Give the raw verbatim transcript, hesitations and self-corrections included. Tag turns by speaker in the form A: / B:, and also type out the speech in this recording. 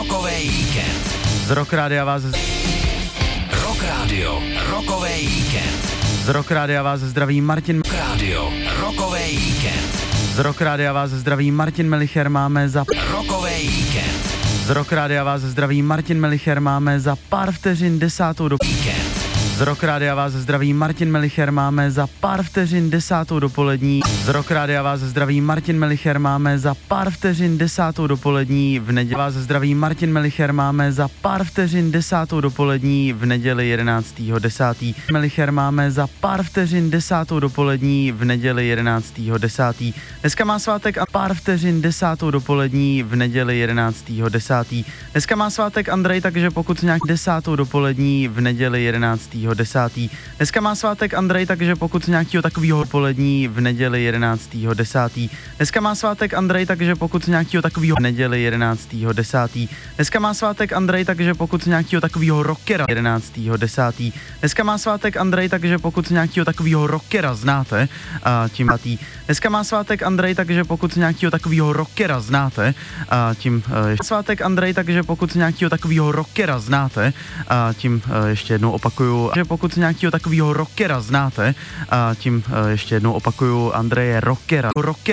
A: Rokovej víkend.
B: Z Rock Rádia vás...
A: Rock Radio, Rokovej víkend.
B: Z Rock Rádia vás zdraví Martin...
A: Rock Radio, Rokovej víkend.
B: Z Rock Rádia vás zdraví Martin Melicher, máme za...
A: Rokovej víkend.
B: Z Rock Rádia vás zdraví Martin Melicher, máme za pár vteřin desátou do...
A: Víkend.
B: Z Rock Rádia vás zdraví Martin Melicher, máme za pár vteřin desátou dopolední. Z Rock Rádia vás zdraví Martin Melicher, máme za pár vteřin desátou dopolední. V neděli vás zdraví Martin Melicher, máme za pár vteřin desátou dopolední. V neděli jedenáctého desátého Melicher, máme za pár vteřin desátou dopolední. V neděli jedenáctého desátého Dneska má svátek a pár vteřin desátou dopolední. V neděli jedenáctého desátého Dneska má svátek Andrej, takže pokud nějak desátou dopolední. V neděli jedenáctého desátého Dneska má svátek Andrej, takže pokud nějakého takového dopolední. V neděli jedenáctého desátého Dneska má svátek Andrej, takže pokud nějakého takového neděli jedenáctého desátého Dneska má svátek Andrej, takže pokud nějakého takového rockera jedenáctého desátého Dneska má svátek Andrej, takže pokud nějakého takového rockera znáte, a tím tý. Dneska má svátek Andrej, takže pokud nějakého takového rockera znáte, a tím uh, svátek Andrej, takže pokud nějakého takového rockera znáte, a tím uh, ještě jednou opakuju, že pokud nějakého takového rockera znáte, a tím uh, ještě jednou opakuju, Andreje rockera, rockera